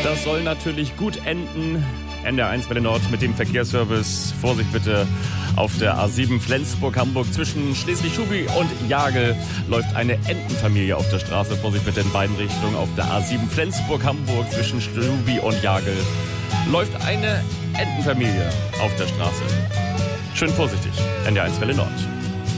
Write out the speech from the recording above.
Das soll natürlich gut enden. NDR1 Welle Nord mit dem Verkehrsservice. Vorsicht bitte, auf der A7 Flensburg-Hamburg zwischen Schleswig-Schubi und Jagel läuft eine Entenfamilie auf der Straße. Vorsicht bitte in beiden Richtungen. Auf der A7 Flensburg-Hamburg zwischen Schubi und Jagel läuft eine Entenfamilie auf der Straße. Schön vorsichtig. NDR1 Welle Nord.